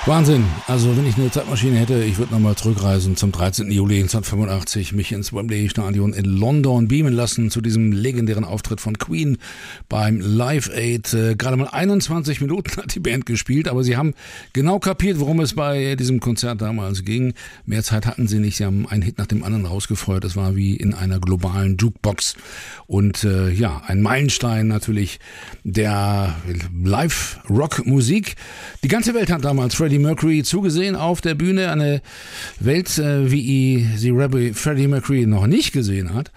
Wahnsinn. Also wenn ich eine Zeitmaschine hätte, ich würde nochmal zurückreisen zum 13. Juli 1985, mich ins Wembley Stadion in London beamen lassen zu diesem legendären Auftritt von Queen beim Live Aid. Gerade mal 21 Minuten hat die Band gespielt, aber sie haben genau kapiert, worum es bei diesem Konzert damals ging. Mehr Zeit hatten sie nicht, sie haben einen Hit nach dem anderen rausgefeuert. Es war wie in einer globalen Jukebox. Und ein Meilenstein natürlich der Live-Rock-Musik. Die ganze Welt hat damals Freddie Mercury zugesehen auf der Bühne. Eine Welt, wie sie Freddie Mercury noch nicht gesehen hat.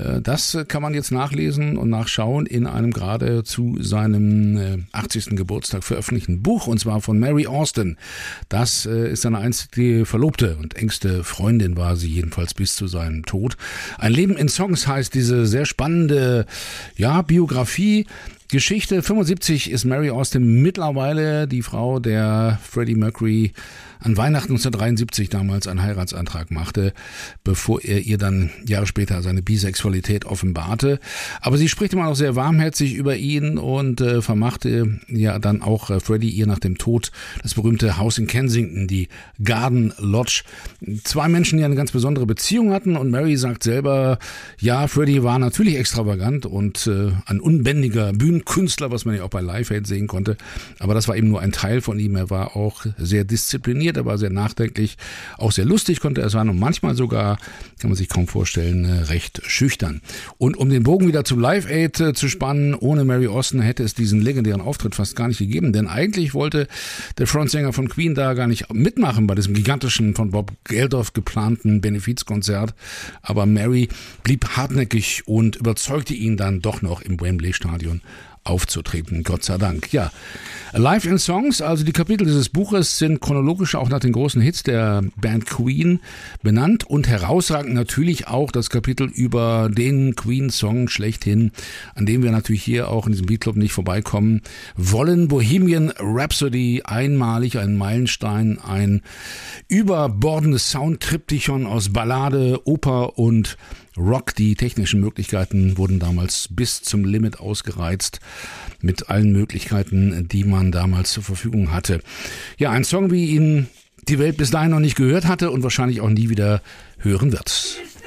Das kann man jetzt nachlesen und nachschauen in einem gerade zu seinem 80. Geburtstag veröffentlichten Buch, und zwar von Mary Austin. Das ist seine einzige Verlobte und engste Freundin war sie jedenfalls bis zu seinem Tod. Ein Leben in Songs heißt diese sehr spannende Biografie. Geschichte. 75 ist Mary Austin mittlerweile die Frau, der Freddie Mercury an Weihnachten 1973 damals einen Heiratsantrag machte, bevor er ihr dann Jahre später seine Bisexualität offenbarte. Aber sie spricht immer noch sehr warmherzig über ihn und vermachte ja dann auch Freddie ihr nach dem Tod das berühmte Haus in Kensington, die Garden Lodge. Zwei Menschen, die eine ganz besondere Beziehung hatten, und Mary sagt selber, ja, Freddie war natürlich extravagant und ein unbändiger Bühnenkünstler, was man ja auch bei Live Aid sehen konnte, aber das war eben nur ein Teil von ihm. Er war auch sehr diszipliniert, er war sehr nachdenklich, auch sehr lustig konnte er sein und manchmal sogar, kann man sich kaum vorstellen, recht schüchtern. Und um den Bogen wieder zum Live Aid zu spannen, ohne Mary Austin hätte es diesen legendären Auftritt fast gar nicht gegeben, denn eigentlich wollte der Frontsänger von Queen da gar nicht mitmachen bei diesem gigantischen, von Bob Geldof geplanten Benefizkonzert, aber Mary blieb hartnäckig und überzeugte ihn dann doch noch im Wembley Stadion aufzutreten, Gott sei Dank. Ja, Live in Songs, also die Kapitel dieses Buches sind chronologisch auch nach den großen Hits der Band Queen benannt und herausragend natürlich auch das Kapitel über den Queen-Song schlechthin, an dem wir natürlich hier auch in diesem Beat Club nicht vorbeikommen wollen. Bohemian Rhapsody, einmalig, ein Meilenstein, ein überbordendes Soundtriptychon aus Ballade, Oper und Rock. Die technischen Möglichkeiten wurden damals bis zum Limit ausgereizt mit allen Möglichkeiten, die man damals zur Verfügung hatte. Ja, ein Song, wie ihn die Welt bis dahin noch nicht gehört hatte und wahrscheinlich auch nie wieder hören wird.